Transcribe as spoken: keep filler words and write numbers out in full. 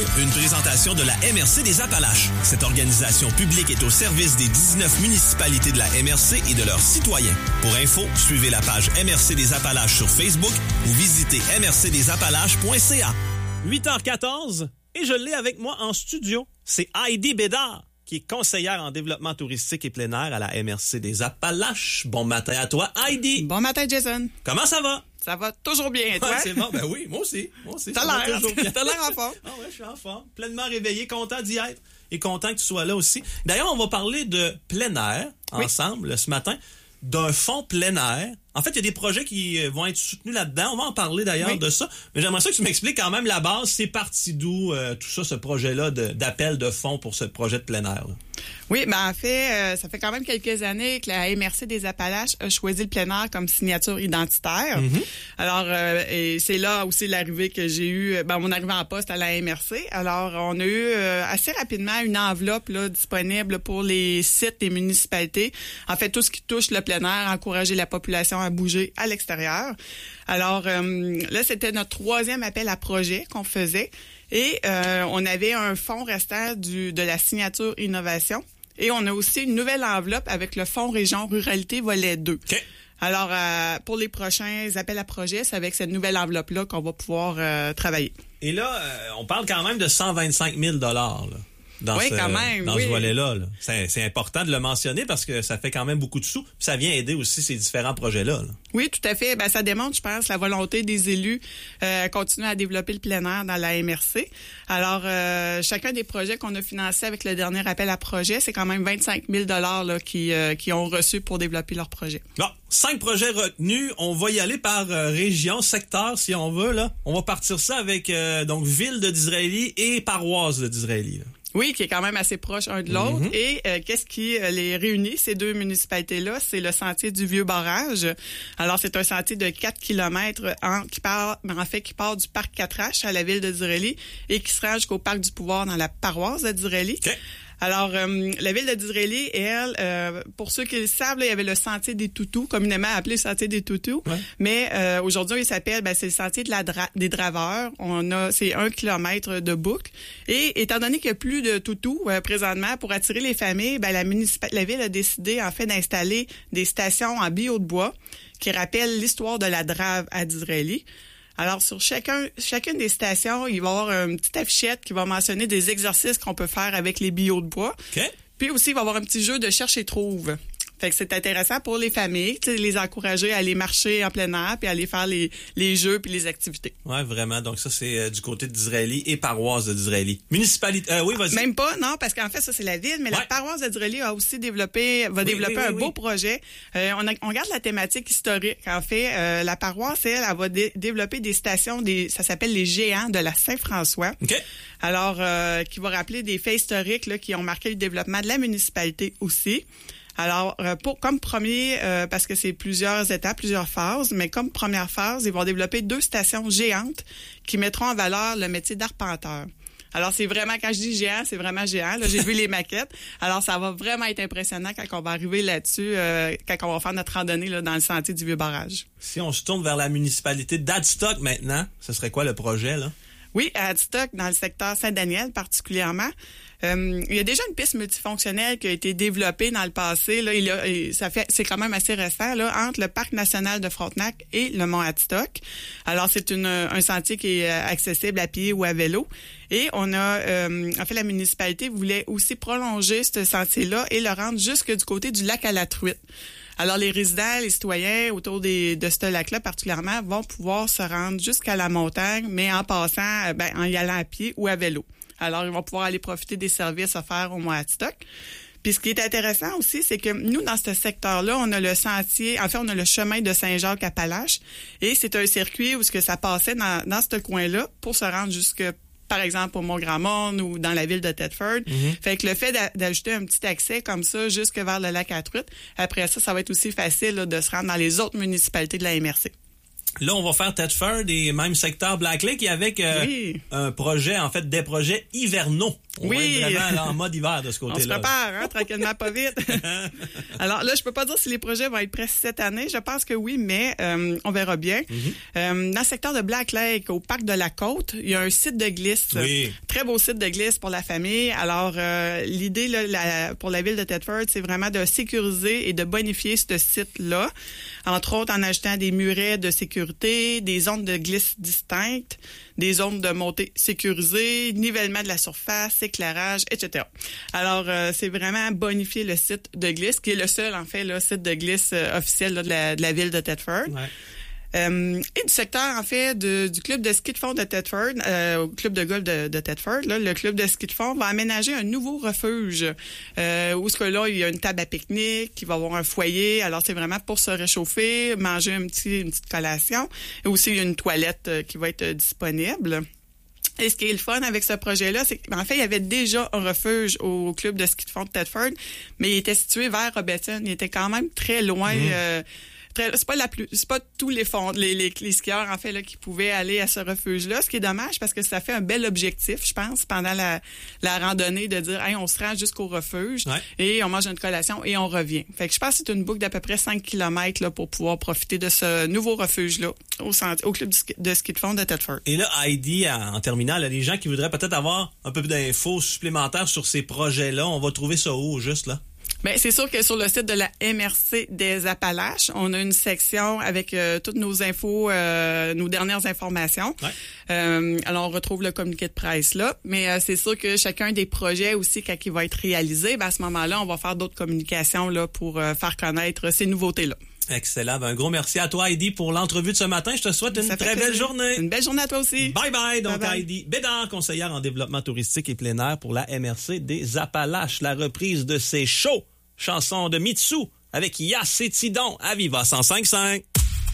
Une présentation de la M R C des Appalaches. Cette organisation publique est au service des dix-neuf municipalités de la M R C et de leurs citoyens. Pour info, suivez la page M R C des Appalaches sur Facebook ou visitez m r c des appalaches point c a. huit heures quatorze et je l'ai avec moi en studio. C'est Heidi Bédard, qui est conseillère en développement touristique et plein air à la M R C des Appalaches. Bon matin à toi, Heidi. Bon matin, Jason. Comment ça va? Ça va toujours bien, et toi? Ouais, c'est bon. Ben oui, moi aussi. Moi aussi. T'as l'air, toujours bien. T'as l'air en forme. Ah ouais, je suis en forme. Pleinement réveillé, content d'y être et content que tu sois là aussi. D'ailleurs, on va parler de plein air ensemble oui. ce matin, d'un fonds plein air. En fait, il y a des projets qui vont être soutenus là-dedans. On va en parler d'ailleurs oui. de ça. Mais j'aimerais ça que tu m'expliques quand même la base. C'est parti d'où euh, tout ça, ce projet-là de, d'appel de fonds pour ce projet de plein air? Là? Oui, ben en fait, euh, ça fait quand même quelques années que la M R C des Appalaches a choisi le plein air comme signature identitaire. Mm-hmm. Alors, euh, et c'est là aussi l'arrivée que j'ai eue, ben mon arrivée en poste à la M R C. Alors, on a eu euh, assez rapidement une enveloppe là, disponible pour les sites des municipalités. En fait, tout ce qui touche le plein air, encourager la population à bouger à l'extérieur. Alors, euh, là, c'était notre troisième appel à projet qu'on faisait. Et euh, on avait un fonds restant du, de la signature innovation. Et on a aussi une nouvelle enveloppe avec le fonds Région Ruralité volet deux. Okay. Alors, euh, pour les prochains appels à projets, c'est avec cette nouvelle enveloppe-là qu'on va pouvoir euh, travailler. Et là, euh, on parle quand même de cent vingt-cinq mille dollars là. Dans, oui, ce, quand même, dans oui. ce volet-là. Là. C'est, c'est important de le mentionner parce que ça fait quand même beaucoup de sous. Puis ça vient aider aussi ces différents projets-là. Là. Oui, tout à fait. Ben, ça démontre, je pense, la volonté des élus euh, continuer à développer le plein air dans la M R C. Alors, euh, chacun des projets qu'on a financés avec le dernier appel à projet, c'est quand même vingt-cinq mille dollars là, qui, euh, qui ont reçu pour développer leur projet. Bon, cinq projets retenus. On va y aller par euh, région, secteur, si on veut. Là. On va partir ça avec euh, donc ville de Disraeli et paroisse de Disraeli. Là. Oui, qui est quand même assez proche un de l'autre. Mm-hmm. Et euh, qu'est-ce qui euh, les réunit, ces deux municipalités-là? C'est le sentier du Vieux Barrage. Alors, c'est un sentier de quatre kilomètres en, qui part, en fait, qui part du parc Quatre-Haches à la ville de Disraeli et qui se rend jusqu'au parc du Pouvoir dans la paroisse de Disraeli. Okay. Alors, euh, la ville de Disraeli, elle, euh, pour ceux qui le savent, là, il y avait le sentier des Toutous, communément appelé le sentier des Toutous. Ouais. Mais euh, aujourd'hui, il s'appelle, ben, c'est le sentier de la dra- des Draveurs. On a, c'est un kilomètre de boucle. Et étant donné qu'il n'y a plus de Toutous euh, présentement, pour attirer les familles, ben, la, municipa- la ville a décidé en fait d'installer des stations en bio de bois qui rappellent l'histoire de la Drave à Disraeli. Alors, sur chacun, chacune des stations, il va y avoir une petite affichette qui va mentionner des exercices qu'on peut faire avec les billots de bois. Okay. Puis aussi, il va y avoir un petit jeu de cherche et trouve. Fait que c'est intéressant pour les familles, tu sais, les encourager à aller marcher en plein air puis aller faire les, les jeux puis les activités. Ouais, vraiment. Donc ça, c'est euh, du côté de Disraeli et paroisse de Disraeli. Municipalité, euh, oui, vas-y. Même pas, non, parce qu'en fait, ça, c'est la ville, mais ouais. la paroisse de Disraeli a aussi développé, va oui, développer oui, oui, un oui. beau projet. Euh, on, a, on garde la thématique historique. En fait, euh, la paroisse, elle, elle va dé- développer des stations, des, ça s'appelle les géants de la Saint-François. OK. Alors, euh, qui va rappeler des faits historiques là, qui ont marqué le développement de la municipalité aussi. Alors, euh, pour comme premier, euh, parce que c'est plusieurs étapes, plusieurs phases, mais comme première phase, ils vont développer deux stations géantes qui mettront en valeur le métier d'arpenteur. Alors, c'est vraiment, quand je dis géant, c'est vraiment géant. Là, j'ai vu les maquettes. Alors, ça va vraiment être impressionnant quand on va arriver là-dessus, euh, quand on va faire notre randonnée là, dans le sentier du Vieux Barrage. Si on se tourne vers la municipalité d'Adstock maintenant, ce serait quoi le projet, là? Oui, à Adstock, dans le secteur Saint-Daniel particulièrement. Euh, il y a déjà une piste multifonctionnelle qui a été développée dans le passé. Là, il y a, ça fait, c'est quand même assez récent là, entre le parc national de Frontenac et le mont Adstock. Alors, c'est une, un sentier qui est accessible à pied ou à vélo. Et on a, euh, en fait, la municipalité voulait aussi prolonger ce sentier-là et le rendre jusque du côté du lac à la Truite. Alors, les résidents, les citoyens autour des, de ce lac-là particulièrement vont pouvoir se rendre jusqu'à la montagne, mais en passant, ben, en y allant à pied ou à vélo. Alors, ils vont pouvoir aller profiter des services offerts au mont Adstock. Puis, ce qui est intéressant aussi, c'est que nous, dans ce secteur-là, on a le sentier, en fait, on a le chemin de Saint-Jacques-Appalaches. Et c'est un circuit où ce que ça passait dans, dans ce coin-là pour se rendre jusque par exemple au Mont-Grand-Monde ou dans la ville de Thetford. Mm-hmm. Fait que le fait d'a- d'ajouter un petit accès comme ça jusque vers le lac à Truite, après ça, ça va être aussi facile là, de se rendre dans les autres municipalités de la M R C. Là, on va faire Thetford et même secteur Black Lake et avec euh, oui. un projet, en fait, des projets hivernaux. On oui. va être vraiment là, en mode hiver de ce côté-là. On se prépare, hein, tranquillement, pas vite. Alors là, je peux pas dire si les projets vont être prêts cette année. Je pense que oui, mais euh, on verra bien. Mm-hmm. Euh, dans le secteur de Black Lake, au parc de la Côte, il y a un site de glisse. Oui. Très beau site de glisse pour la famille. Alors, euh, l'idée là, la, pour la ville de Thetford, c'est vraiment de sécuriser et de bonifier ce site-là. Entre autres, en ajoutant des murets de sécurité, des zones de glisse distinctes, des zones de montée sécurisées, nivellement de la surface, éclairage, et cetera. Alors, euh, c'est vraiment bonifier le site de glisse, qui est le seul, en fait, là, site de glisse euh, officiel là, de, la, de la ville de Thetford. Ouais. Euh, et du secteur, en fait, de, du club de ski de fond de Thetford, euh, au club de golf de, de Thetford, là, le club de ski de fond va aménager un nouveau refuge euh, où ce que là, il y a une table à pique-nique, il va y avoir un foyer. Alors, c'est vraiment pour se réchauffer, manger un petit, une petite collation. Et aussi, il y a une toilette euh, qui va être euh, disponible. Et ce qui est le fun avec ce projet-là, c'est qu'en fait, il y avait déjà un refuge au club de ski de fond de Thetford, mais il était situé vers Robertson. Il était quand même très loin... Mmh. Euh, Très, c'est pas la plus, c'est pas tous les fonds, les, les, les skieurs en fait là qui pouvaient aller à ce refuge-là, ce qui est dommage parce que ça fait un bel objectif, je pense, pendant la, la randonnée de dire, hey, on se rend jusqu'au refuge ouais. et on mange une collation et on revient. Fait que je pense que c'est une boucle d'à peu près cinq kilomètres là pour pouvoir profiter de ce nouveau refuge-là au, centre, au club de ski de fond de Thetford. Et là, Heidi, en terminant, il y a des gens qui voudraient peut-être avoir un peu d'infos supplémentaires sur ces projets-là. On va trouver ça où, juste là? Ben c'est sûr que sur le site de la M R C des Appalaches, on a une section avec euh, toutes nos infos, euh, nos dernières informations. Ouais. Euh, alors on retrouve le communiqué de presse là, mais euh, c'est sûr que chacun des projets aussi quand il va être réalisé, ben à ce moment-là, on va faire d'autres communications là pour euh, faire connaître ces nouveautés-là. Excellent. Ben, un gros merci à toi, Heidi, pour l'entrevue de ce matin. Je te souhaite une très belle journée. Une belle journée à toi aussi. Bye bye. Donc, bye bye. Heidi Bédard, conseillère en développement touristique et plein air pour la M R C des Appalaches. La reprise de ses shows, chanson de Mitsu avec Yass et Tidon à Viva cent cinq virgule cinq.